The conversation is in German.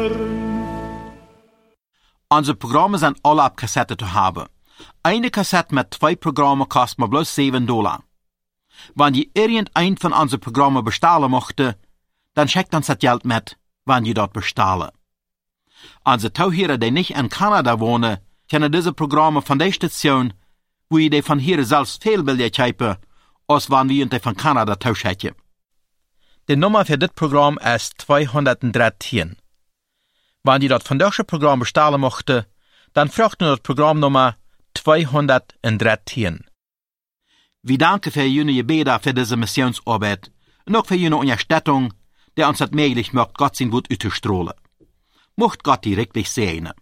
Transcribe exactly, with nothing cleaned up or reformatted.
Unsere Programme sind alle auf Kassette zu haben. Eine Kassette mit zwei Programmen kostet mir bloß sieben Dollar. Wenn ihr irgendein von unseren Programmen bestellen möchte, dann schickt uns das Geld mit, wenn ihr dort bestellen. Unsere Tauhörer, die nicht in Kanada wohnen, können diese Programme von der Station, wo ihr die von hier selbst viel billiger kaufen, als wenn wir die von Kanada tauschen. Die Nummer für das Programm ist zweihundertdreizehn. Wenn ihr dort von diesem Programm bestellen möchte, dann fragt ihr das Programmnummer zweihundertdreizehn. Wir danken für Ihre Gebete für diese Missionsarbeit und auch für Ihre Unterstützung, die uns das möglich macht, Gott sein Wort auszustrahlen. Mocht Gott die wirklich segnen.